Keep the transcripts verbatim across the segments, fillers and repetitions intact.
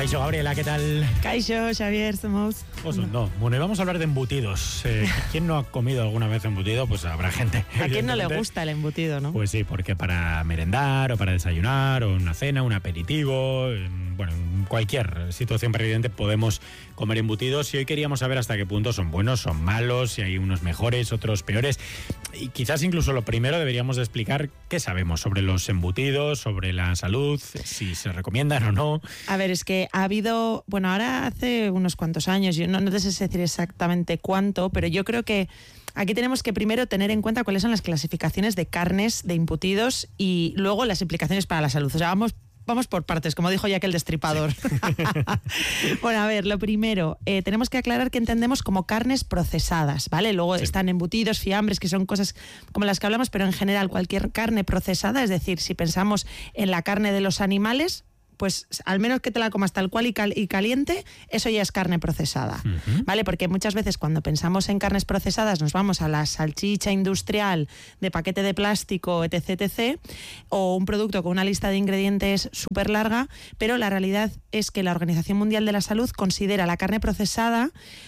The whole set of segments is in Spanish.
Kaixo, Gabriela, ¿qué tal? Kaixo, Xavier, somos... Oso, no. Bueno, y vamos a hablar de embutidos. Eh, ¿Quién no ha comido alguna vez embutido? Pues habrá gente. ¿A quién no le gusta el embutido, no? Pues sí, porque para merendar o para desayunar o una cena, un aperitivo, bueno, en cualquier situación previdente podemos comer embutidos, y hoy queríamos saber hasta qué punto son buenos, son malos, si hay unos mejores, otros peores. Y quizás incluso lo primero deberíamos de explicar qué sabemos sobre los embutidos, sobre la salud, si se recomiendan o no. A ver, es que ha habido, bueno, ahora hace unos cuantos años, yo no, no te sé decir exactamente cuánto, pero yo creo que aquí tenemos que primero tener en cuenta cuáles son las clasificaciones de carnes, de embutidos, y luego las implicaciones para la salud. O sea, vamos... Vamos por partes, como dijo Jack el Destripador. Sí. Bueno, a ver, lo primero, eh, tenemos que aclarar que entendemos como carnes procesadas, ¿vale? Luego sí. Están embutidos, fiambres, que son cosas como las que hablamos, pero en general cualquier carne procesada, es decir, si pensamos en la carne de los animales, pues al menos que te la comas tal cual y, cal- y caliente, eso ya es carne procesada, uh-huh. ¿Vale? Porque muchas veces cuando pensamos en carnes procesadas nos vamos a la salchicha industrial de paquete de plástico, etc, etc, o un producto con una lista de ingredientes súper larga, pero la realidad es que la Organización Mundial de la Salud considera la carne procesada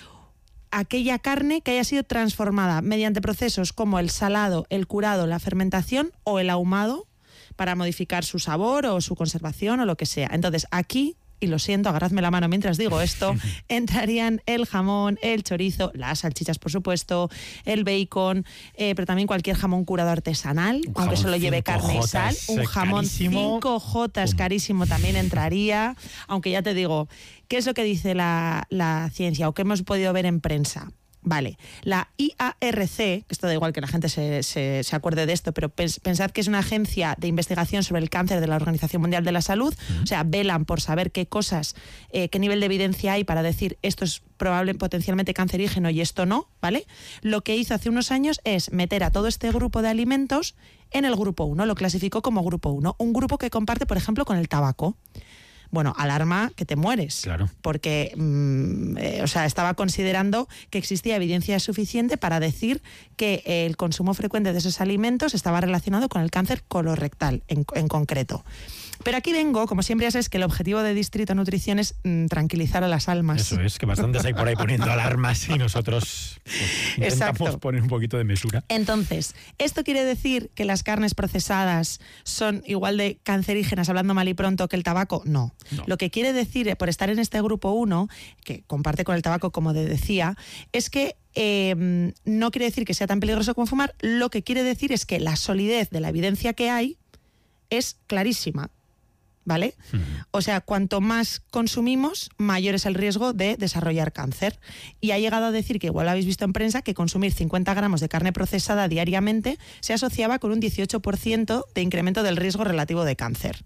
aquella carne que haya sido transformada mediante procesos como el salado, el curado, la fermentación o el ahumado, para modificar su sabor o su conservación o lo que sea. Entonces, aquí, y lo siento, agarradme la mano mientras digo esto, entrarían el jamón, el chorizo, las salchichas, por supuesto, el bacon, eh, pero también cualquier jamón curado artesanal, un aunque solo lleve carne y sal. Un jamón cinco jotas carísimo también entraría, aunque ya te digo, ¿qué es lo que dice la, la ciencia o qué hemos podido ver en prensa? Vale, la I A R C, que esto da igual que la gente se, se, se acuerde de esto, pero pens, pensad que es una agencia de investigación sobre el cáncer de la Organización Mundial de la Salud, uh-huh. O sea, velan por saber qué cosas, eh, qué nivel de evidencia hay para decir esto es probable, potencialmente cancerígeno y esto no, ¿vale? Lo que hizo hace unos años es meter a todo este grupo de alimentos en el grupo uno, lo clasificó como grupo uno, un grupo que comparte, por ejemplo, con el tabaco. Bueno, alarma que te mueres. Claro. Porque, mmm, eh, o sea, estaba considerando que existía evidencia suficiente para decir que el consumo frecuente de esos alimentos estaba relacionado con el cáncer colorectal en, en concreto. Pero aquí vengo, como siempre ya sabes que el objetivo de Distrito Nutrición es mmm, tranquilizar a las almas. Eso es, que bastantes hay por ahí poniendo alarmas y nosotros pues, intentamos Exacto. poner un poquito de mesura. Entonces, ¿esto quiere decir que las carnes procesadas son igual de cancerígenas, hablando mal y pronto, que el tabaco? No. No. Lo que quiere decir, por estar en este grupo uno, que comparte con el tabaco, como te decía, es que eh, no quiere decir que sea tan peligroso como fumar. Lo que quiere decir es que la solidez de la evidencia que hay es clarísima, ¿vale? Uh-huh. O sea, cuanto más consumimos, mayor es el riesgo de desarrollar cáncer. Y ha llegado a decir, que igual lo habéis visto en prensa, que consumir cincuenta gramos de carne procesada diariamente se asociaba con un dieciocho por ciento de incremento del riesgo relativo de cáncer.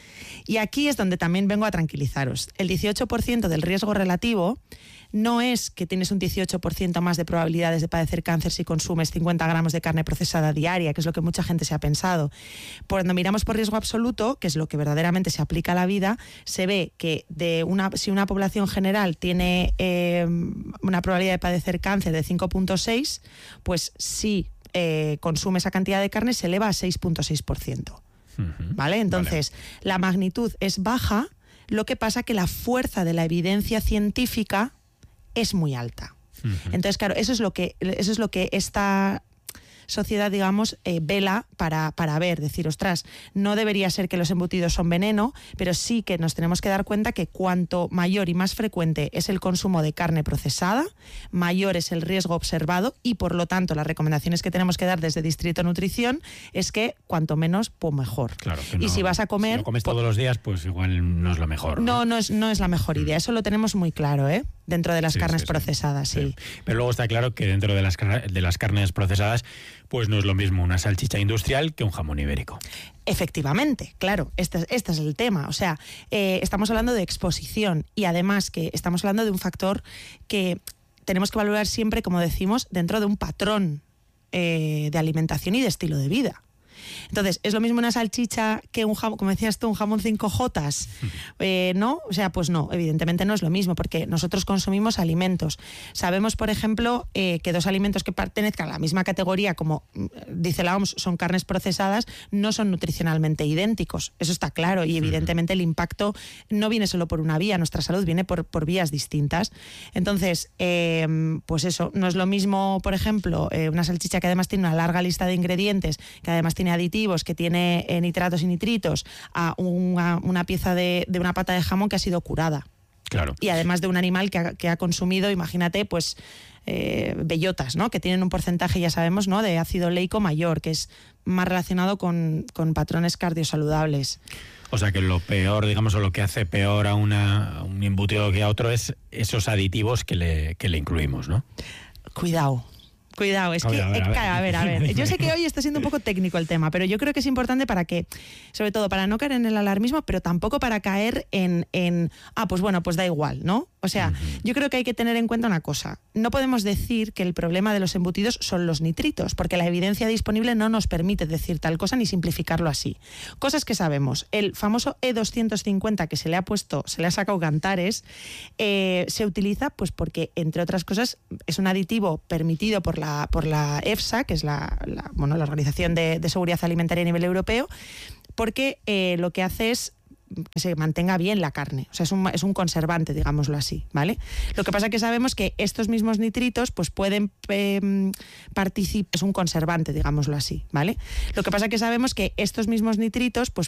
Y aquí es donde también vengo a tranquilizaros. El dieciocho por ciento del riesgo relativo no es que tienes un dieciocho por ciento más de probabilidades de padecer cáncer si consumes cincuenta gramos de carne procesada diaria, que es lo que mucha gente se ha pensado. Cuando miramos por riesgo absoluto, que es lo que verdaderamente se aplica a la vida, se ve que de una, si una población general tiene eh, una probabilidad de padecer cáncer de cinco punto seis, pues si eh, consume esa cantidad de carne se eleva a seis punto seis por ciento. ¿Vale? Entonces, vale. La magnitud es baja, lo que pasa que la fuerza de la evidencia científica es muy alta. Uh-huh. Entonces, claro, eso es lo que, eso es lo que esta sociedad, digamos, eh, vela para, para ver, decir, ostras, no debería ser que los embutidos son veneno, pero sí que nos tenemos que dar cuenta que cuanto mayor y más frecuente es el consumo de carne procesada, mayor es el riesgo observado y, por lo tanto, las recomendaciones que tenemos que dar desde Distrito Nutrición es que cuanto menos, pues mejor. Claro, que no, y si vas a comer... Si lo comes todos los días, pues igual no es lo mejor. No, no, no, es, no es la mejor idea, eso lo tenemos muy claro, ¿eh? Dentro de las sí, carnes sí, procesadas, sí. sí. Pero luego está claro que dentro de las, de las carnes procesadas, pues no es lo mismo una salchicha industrial que un jamón ibérico. Efectivamente, claro, este, este es el tema. O sea, eh, estamos hablando de exposición y además que estamos hablando de un factor que tenemos que valorar siempre, como decimos, dentro de un patrón eh, de alimentación y de estilo de vida. Entonces, ¿es lo mismo una salchicha que un jamón, como decías tú, un jamón cinco jotas? Eh, ¿No? O sea, pues no, evidentemente no es lo mismo, porque nosotros consumimos alimentos. Sabemos, por ejemplo, eh, que dos alimentos que pertenezcan a la misma categoría, como dice la O M S, son carnes procesadas, no son nutricionalmente idénticos. Eso está claro, y evidentemente el impacto no viene solo por una vía, nuestra salud viene por, por vías distintas. Entonces, eh, pues eso, no es lo mismo, por ejemplo, eh, una salchicha que además tiene una larga lista de ingredientes, que además tiene aditivos, que tiene eh, nitratos y nitritos, a una, una pieza de, de una pata de jamón que ha sido curada. Claro. Y además de un animal que ha, que ha consumido, imagínate, pues eh, bellotas, ¿no? Que tienen un porcentaje, ya sabemos, ¿no? De ácido oleico mayor, que es más relacionado con, con patrones cardiosaludables. O sea que lo peor, digamos, o lo que hace peor a, una, a un embutido que a otro es esos aditivos que le, que le incluimos, ¿no? Cuidado. Cuidado, es que, a ver, a ver, a ver, a ver. Yo sé que hoy está siendo un poco técnico el tema, pero yo creo que es importante para que, sobre todo para no caer en el alarmismo, pero tampoco para caer en, en ah, pues bueno, pues da igual, ¿no? O sea, uh-huh. yo creo que hay que tener en cuenta una cosa. No podemos decir que el problema de los embutidos son los nitritos, porque la evidencia disponible no nos permite decir tal cosa ni simplificarlo así. Cosas que sabemos. El famoso E doscientos cincuenta que se le ha puesto, se le ha sacado cantares, eh, se utiliza pues porque, entre otras cosas, es un aditivo permitido por la por la EFSA, que es la, la, bueno, la Organización de, de Seguridad Alimentaria a nivel europeo, porque eh, lo que hace es que se mantenga bien la carne. O sea, es un, es un conservante, digámoslo así, ¿vale? Lo que pasa es que sabemos que estos mismos nitritos pues pueden eh, participar, es un conservante, digámoslo así, ¿vale? Lo que pasa es que sabemos que estos mismos nitritos pues